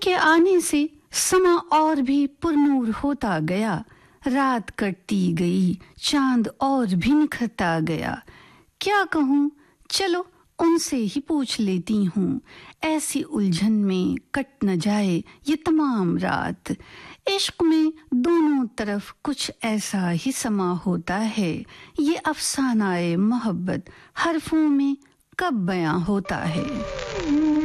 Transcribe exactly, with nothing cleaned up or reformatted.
उनके आने से समा और भी पुरनूर होता गया। रात कटती गई, चांद और भी निखरता गया। क्या कहूँ, चलो उनसे ही पूछ लेती हूँ। ऐसी उलझन में कट न जाए ये तमाम रात। इश्क में दोनों तरफ कुछ ऐसा ही समा होता है। ये अफसानाए मोहब्बत हरफों में कब बयां होता है।